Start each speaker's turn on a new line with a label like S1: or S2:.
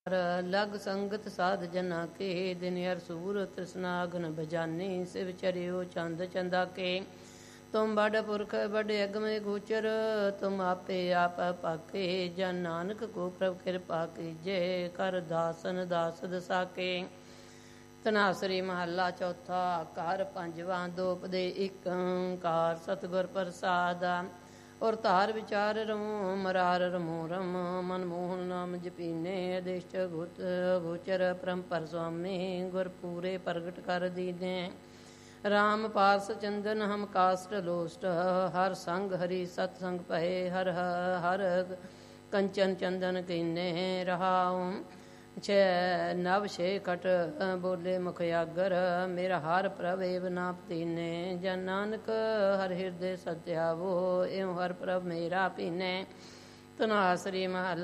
S1: लग संगत साध जना के दिन हर सूर तृष्णागन बजानी शिव चरियो चंद चंदा के तुम बड़ पुरख बड़े अगमे गोचर तुम आपे आप पाके जन नानक को प्रभ कृपा कीजे कर दासन दास दसा के तनासरी महला चौथा कार पंजवा दोपदे एक ओंकार सतगुर प्रसाद और तार विचार रमो मरार रमो रम मनमोहन नाम जपीने अदेष्ट गोचर परम्पर स्वामी गुर पूरे प्रगट कर दीने राम पार्स चंदन हम काष्ट लोष्ट हर संग हरि सत्संग पहे हर हर कंचन चंदन कीने रहाऊं छे नव छे कट बोले मुखयागर मेरा हर प्रभ एव नाप तीने जन नानक हर हृदय सत्यावो एवं हर प्रभ मेरा पीने तनासरी महल